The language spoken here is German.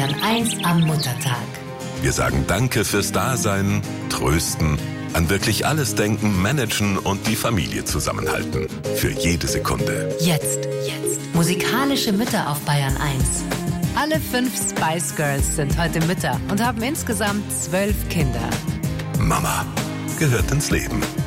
Bayern 1 am Muttertag. Wir sagen Danke fürs Dasein, Trösten, an wirklich alles denken, managen und die Familie zusammenhalten. Für jede Sekunde. Jetzt. Musikalische Mütter auf Bayern 1. Alle 5 Spice Girls sind heute Mütter und haben insgesamt 12 Kinder. Mama gehört ins Leben.